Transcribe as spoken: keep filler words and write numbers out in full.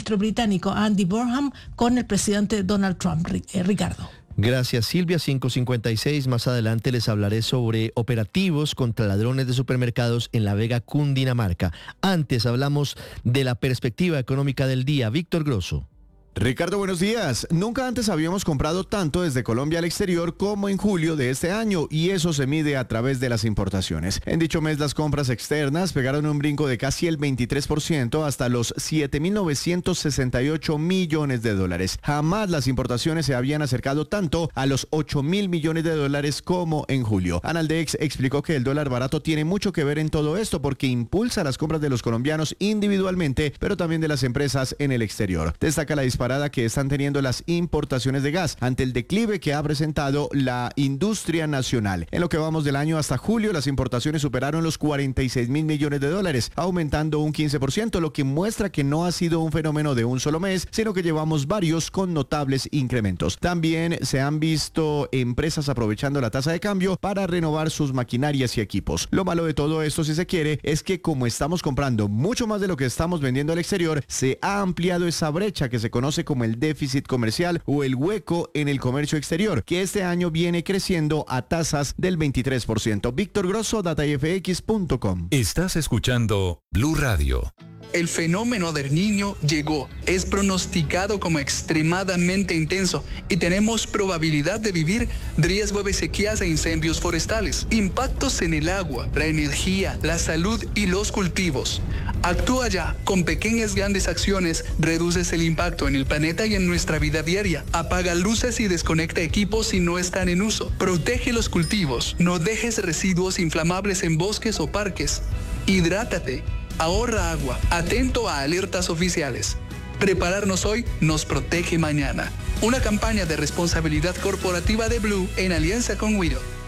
ministro británico Andy Burnham con el presidente Donald Trump. Ricardo. Gracias, Silvia. cinco cincuenta y seis. Más adelante les hablaré sobre operativos contra ladrones de supermercados en La Vega, Cundinamarca. Antes hablamos de la perspectiva económica del día. Víctor Grosso. Ricardo, buenos días. Nunca antes habíamos comprado tanto desde Colombia al exterior como en julio de este año, y eso se mide a través de las importaciones. En dicho mes, las compras externas pegaron un brinco de casi el veintitrés por ciento hasta los siete mil novecientos sesenta y ocho millones de dólares. Jamás las importaciones se habían acercado tanto a los ocho mil millones de dólares como en julio. Analdex explicó que el dólar barato tiene mucho que ver en todo esto porque impulsa las compras de los colombianos individualmente, pero también de las empresas en el exterior. Destaca la disparada que están teniendo las importaciones de gas ante el declive que ha presentado la industria nacional. En lo que vamos del año hasta julio, las importaciones superaron los cuarenta y seis mil millones de dólares, aumentando un quince por ciento, lo que muestra que no ha sido un fenómeno de un solo mes, sino que llevamos varios con notables incrementos. También se han visto empresas aprovechando la tasa de cambio para renovar sus maquinarias y equipos. Lo malo de todo esto, si se quiere, es que como estamos comprando mucho más de lo que estamos vendiendo al exterior, se ha ampliado esa brecha que se conoce como el déficit comercial o el hueco en el comercio exterior, que este año viene creciendo a tasas del veintitrés por ciento. Víctor Grosso, data f x punto com. Estás escuchando Blue Radio. El fenómeno del Niño llegó, es pronosticado como extremadamente intenso y tenemos probabilidad de vivir riesgo de sequías e incendios forestales, impactos en el agua, la energía, la salud y los cultivos. Actúa ya, con pequeñas grandes acciones reduces el impacto en el planeta y en nuestra vida diaria. Apaga luces y desconecta equipos si no están en uso. Protege los cultivos, no dejes residuos inflamables en bosques o parques. Hidrátate. Ahorra agua, atento a alertas oficiales. Prepararnos hoy nos protege mañana. Una campaña de responsabilidad corporativa de Blue en alianza con Wido.